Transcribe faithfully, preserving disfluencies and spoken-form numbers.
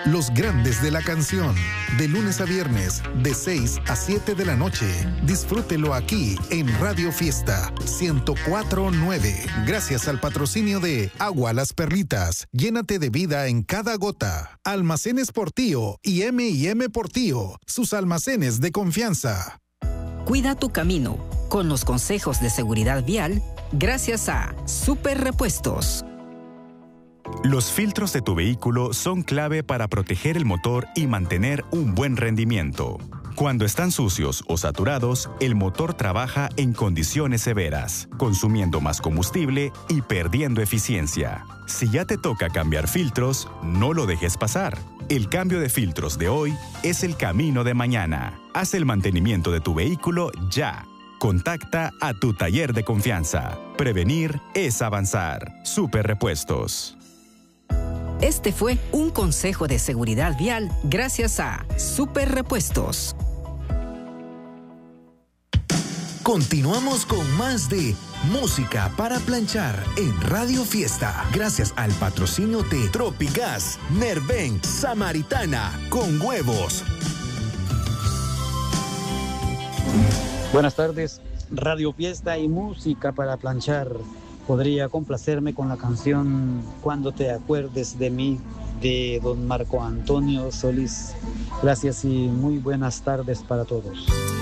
Los grandes de la canción, de lunes a viernes, de seis a siete de la noche. Disfrútelo aquí en Radio Fiesta ciento cuatro punto nueve. Gracias al patrocinio de Agua Las Perlitas. Llénate de vida en cada gota. Almacenes Portillo y eme y eme Portillo, sus almacenes de confianza. Cuida tu camino con los consejos de seguridad vial gracias a Super Repuestos. Los filtros de tu vehículo son clave para proteger el motor y mantener un buen rendimiento. Cuando están sucios o saturados, el motor trabaja en condiciones severas, consumiendo más combustible y perdiendo eficiencia. Si ya te toca cambiar filtros, no lo dejes pasar. El cambio de filtros de hoy es el camino de mañana. Haz el mantenimiento de tu vehículo ya. Contacta a tu taller de confianza. Prevenir es avanzar. Super Repuestos. Este fue un consejo de seguridad vial gracias a Super Repuestos. Continuamos con más de Música para Planchar en Radio Fiesta. Gracias al patrocinio de Tropigas, Nerven, Samaritana, con huevos. Buenas tardes, Radio Fiesta y Música para Planchar. Podría complacerme con la canción Cuando te acuerdes de mí, de don Marco Antonio Solís. Gracias y muy buenas tardes para todos.